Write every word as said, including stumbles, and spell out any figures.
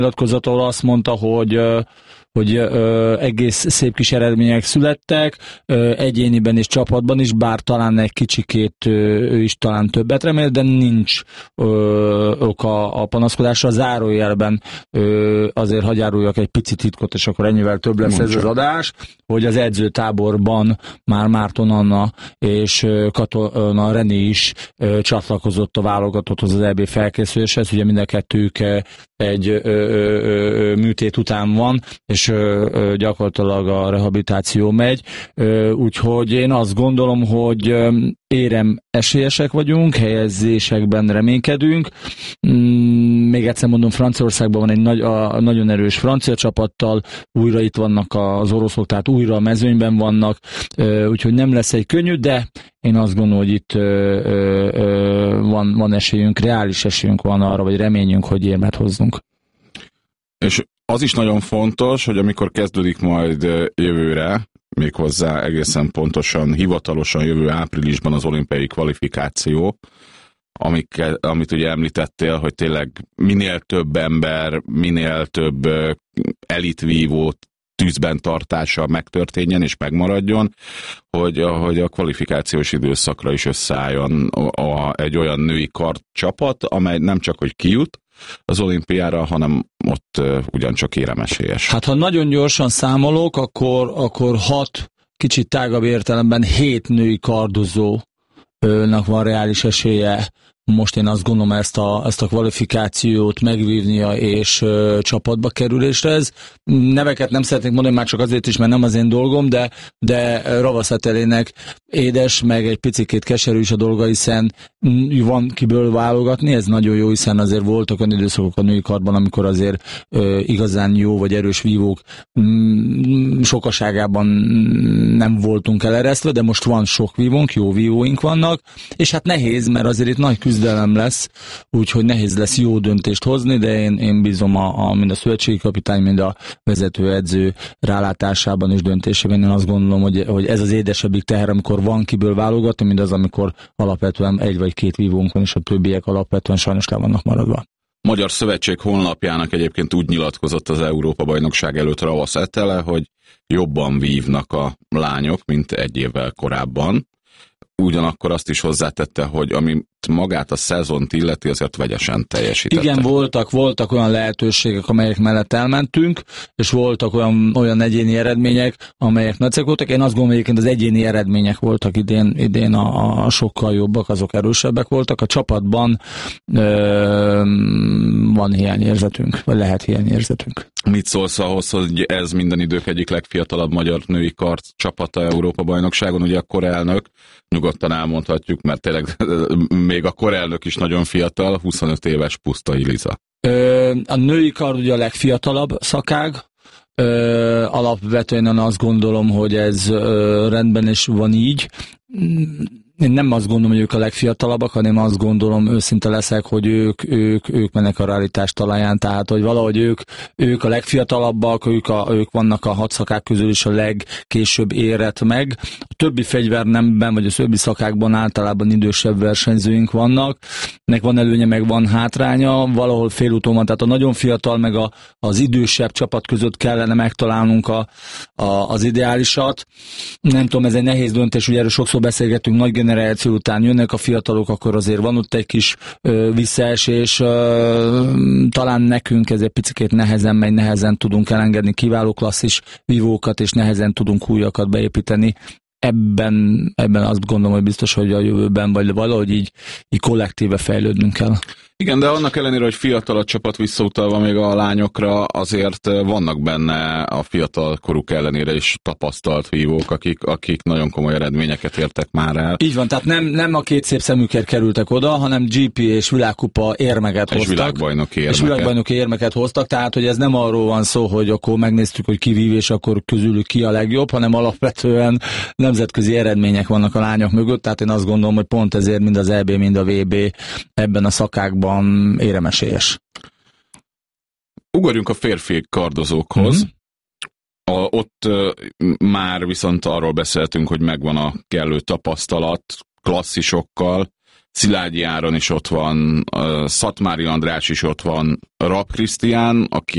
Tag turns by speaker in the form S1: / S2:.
S1: nyilatkozatról azt mondta, hogy hogy ö, egész szép kis eredmények születtek, ö, egyéniben és csapatban is, bár talán egy kicsikét ö, ő is talán többet remél, de nincs ö, oka a panaszkodásra. A zárójelben ö, azért hagyjáruljak egy pici titkot, és akkor ennyivel több lesz Mondja. Ez az adás, hogy az edzőtáborban már Márton Anna és Katona René is ö, csatlakozott a válogatotthoz az é bé felkészüléshez, ugye mind a kettők egy ö, ö, ö, műtét után van, és ö, ö, gyakorlatilag a rehabilitáció megy, ö, úgyhogy én azt gondolom, hogy ö, érem esélyesek vagyunk, helyezésekben reménykedünk. Mm, még egyszer mondom, Franciaországban van egy nagy, a, nagyon erős francia csapattal, újra itt vannak az oroszok, tehát újra a mezőnyben vannak, ö, úgyhogy nem lesz egy könnyű, de én azt gondolom, hogy itt ö, ö, ö, van, van esélyünk, reális esélyünk van arra, vagy reményünk, hogy érmet hozzunk.
S2: És az is nagyon fontos, hogy amikor kezdődik majd jövőre, méghozzá egészen pontosan, hivatalosan jövő áprilisban az olimpiai kvalifikáció, amik, amit ugye említettél, hogy tényleg minél több ember, minél több elitvívó tűzben tartása megtörténjen és megmaradjon, hogy, hogy a kvalifikációs időszakra is összeálljon a, a, egy olyan női kardcsapat, amely nem csak hogy kijut az olimpiára, hanem ott uh, ugyancsak éremesélyes.
S1: Hát ha nagyon gyorsan számolok, akkor, akkor hat, kicsit tágabb értelemben hét női kardozónak van reális esélye. Most én azt gondolom ezt a, ezt a kvalifikációt megvívnia és ö, csapatba kerülésre. Ez neveket nem szeretnék mondani, már csak azért is, mert nem az én dolgom, de, de Ravasz Etelének édes, meg egy picikét keserű is a dolga, hiszen van kiből válogatni, ez nagyon jó, hiszen azért voltak olyan időszakok a női kardban, amikor azért ö, igazán jó vagy erős vívók m, sokaságában nem voltunk eleresztve, de most van sok vívónk, jó vívóink vannak, és hát nehéz, mert azért itt nagy küzdelem lesz, úgyhogy nehéz lesz jó döntést hozni, de én, én bízom a, a, mind a szövetségi kapitány, mind a vezetőedző rálátásában és döntésében. Én azt gondolom, hogy, hogy ez az édesebbik teher, amikor van kiből válogatni, mint az, amikor alapvetően egy vagy két vívónk van, és a többiek alapvetően sajnos le vannak maradva.
S2: Magyar Szövetség honlapjának egyébként úgy nyilatkozott az Európa-bajnokság előtt Ravasz Etele, hogy jobban vívnak a lányok, mint egy évvel korábban. Ugyanakkor azt is hozzátette, hogy ami magát a szezont illeti, azért vegyesen teljesítette.
S1: Igen, voltak, voltak olyan lehetőségek, amelyek mellett elmentünk, és voltak olyan, olyan egyéni eredmények, amelyek nagyszerűek voltak. Én azt gondolom, hogy az egyéni eredmények voltak idén, idén a, a sokkal jobbak, azok erősebbek voltak. A csapatban ö, van hiányérzetünk, vagy lehet hiányérzetünk.
S2: Mit szólsz ahhoz, hogy ez minden idők egyik legfiatalabb magyar női kard csapata Európa-bajnokságon, ugye a korelnök, nyugodtan elmondhatjuk, mert tényleg még a korelnök is nagyon fiatal, huszonöt éves Pusztai Liza.
S1: Ö, a női kard ugye a legfiatalabb szakág, ö, alapvetően azt gondolom, hogy ez ö, rendben is van így. Én nem azt gondolom, hogy ők a legfiatalabbak, hanem azt gondolom, őszinte leszek, hogy ők, ők, ők mennek a realitás talaján, tehát hogy valahogy ők, ők a legfiatalabbak, ők, a, ők vannak a hat szakák közül is a legkésőbb érett meg. A többi fegyvernemben, vagy a többi szakákban általában idősebb versenyzőink vannak. Nek van előnye, meg van hátránya, valahol félúton van, tehát a nagyon fiatal, meg a, az idősebb csapat között kellene megtalálnunk a, a, az ideálisat. Nem tudom, ez egy nehéz döntés, ugye erről sokszor beszélgetünk, nagy generáció után jönnek a fiatalok, akkor azért van ott egy kis ö, visszaesés, ö, talán nekünk ez egy picit nehezen megy, nehezen tudunk elengedni kiváló klasszis vívókat, és nehezen tudunk újakat beépíteni. Ebben, ebben azt gondolom, hogy biztos, hogy a jövőben, vagy valahogy így, így kollektíve fejlődnünk kell.
S2: Igen, de annak ellenére, hogy fiatal a csapat visszautalva még a lányokra, azért vannak benne a fiatal koruk ellenére is tapasztalt vívók, akik, akik nagyon komoly eredményeket értek már el.
S1: Így van, tehát nem, nem a két szép szemükért kerültek oda, hanem gé pé és világkupa érmeket hoztak.
S2: És világbajnoki érmeket.
S1: És világbajnoki érmeket hoztak, tehát hogy ez nem arról van szó, hogy akkor megnéztük, hogy ki vív, és akkor közülük ki a legjobb, hanem alapvetően nemzetközi eredmények vannak a lányok mögött, tehát én azt gondolom, hogy pont ezért mind az é bé, mind a vé bé ebben a szakákban éremesélyes.
S2: Ugorjunk a férfi kardozókhoz. Mm-hmm. A, ott uh, már viszont arról beszéltünk, hogy megvan a kellő tapasztalat klasszisokkal, Szilágyi Áron is ott van, Szatmári András is ott van, Rapp Krisztián, aki